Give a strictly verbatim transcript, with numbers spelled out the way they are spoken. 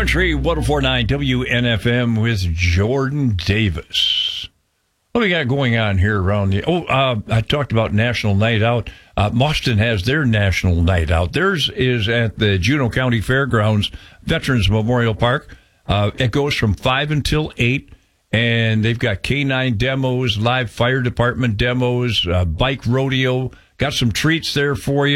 Country one oh four point nine W N F M with Jordan Davis. What do we got going on here around the... Oh, uh, I talked about National Night Out. Uh, Mauston has their National Night Out. Theirs is at the Juneau County Fairgrounds Veterans Memorial Park. Uh, it goes from five until eight, and they've got K nine demos, live fire department demos, uh, bike rodeo. Got some treats there for you.